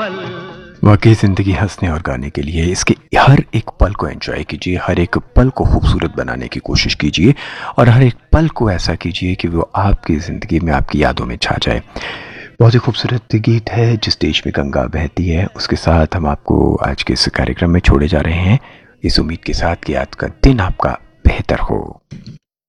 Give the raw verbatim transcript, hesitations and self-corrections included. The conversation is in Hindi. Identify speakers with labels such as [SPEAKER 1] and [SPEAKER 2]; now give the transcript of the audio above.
[SPEAKER 1] वाकई ज़िंदगी हंसने और गाने के लिए है। इसके हर एक पल को एंजॉय कीजिए, हर एक पल को खूबसूरत बनाने की कोशिश कीजिए और हर एक पल को ऐसा कीजिए कि वो आपकी ज़िंदगी में आपकी यादों में छा जाए। बहुत ही खूबसूरत गीत है जिस देश में गंगा बहती है, उसके साथ हम आपको आज के इस कार्यक्रम में छोड़े जा रहे हैं, इस उम्मीद के साथ कि आज का दिन आपका बेहतर हो।